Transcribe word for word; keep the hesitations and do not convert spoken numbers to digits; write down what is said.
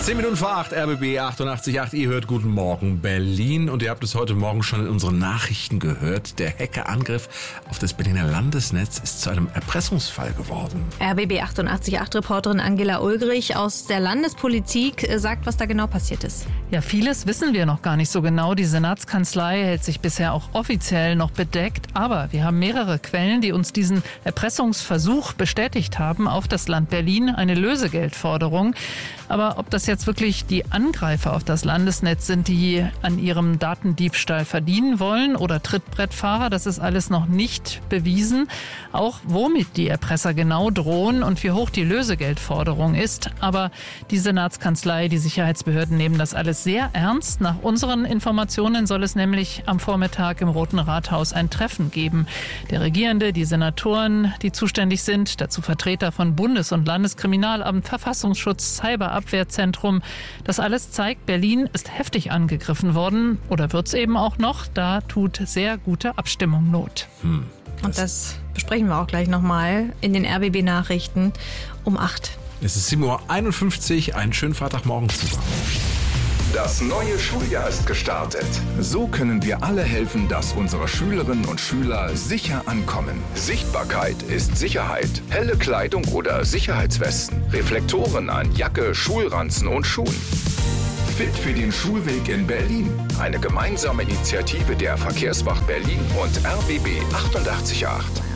Zehn Minuten vor acht, R B B achtundachtzig Komma acht. Ihr hört Guten Morgen Berlin und ihr habt es heute Morgen schon in unseren Nachrichten gehört. Der Hackerangriff auf das Berliner Landesnetz ist zu einem Erpressungsfall geworden. R B B achtundachtzig Komma acht Reporterin Angela Ulgrich aus der Landespolitik sagt, was da genau passiert ist. Ja, vieles wissen wir noch gar nicht so genau. Die Senatskanzlei hält sich bisher auch offiziell noch bedeckt. Aber wir haben mehrere Quellen, die uns diesen Erpressungsversuch bestätigt haben auf das Land Berlin, eine Lösegeldforderung. Aber ob das jetzt wirklich die Angreifer auf das Landesnetz sind, die an ihrem Datendiebstahl verdienen wollen oder Trittbrettfahrer, das ist alles noch nicht bewiesen. Auch womit die Erpresser genau drohen und wie hoch die Lösegeldforderung ist. Aber die Senatskanzlei, die Sicherheitsbehörden nehmen das alles sehr ernst. Nach unseren Informationen soll es nämlich am Vormittag im Roten Rathaus ein Treffen geben. Der Regierende, die Senatoren, die zuständig sind, dazu Vertreter von Bundes- und Landeskriminalamt, Verfassungsschutz, Cyberabwehrzentrum. Das alles zeigt, Berlin ist heftig angegriffen worden oder wird es eben auch noch. Da tut sehr gute Abstimmung Not. Hm. Und das besprechen wir auch gleich nochmal in den R B B-Nachrichten um acht. Es ist sieben Uhr einundfünfzig, einen schönen Freitagmorgen zusammen. Das neue Schuljahr ist gestartet. So können wir alle helfen, dass unsere Schülerinnen und Schüler sicher ankommen. Sichtbarkeit ist Sicherheit. Helle Kleidung oder Sicherheitswesten. Reflektoren an Jacke, Schulranzen und Schuhen. Fit für den Schulweg in Berlin. Eine gemeinsame Initiative der Verkehrswacht Berlin und R B B achtundachtzig Komma acht.